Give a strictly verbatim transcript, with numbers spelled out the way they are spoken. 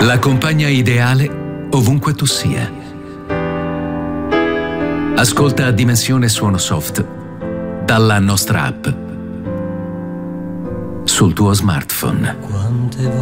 La compagna ideale ovunque tu sia. Ascolta Dimensione Suono Soft dalla nostra app sul tuo smartphone. Quante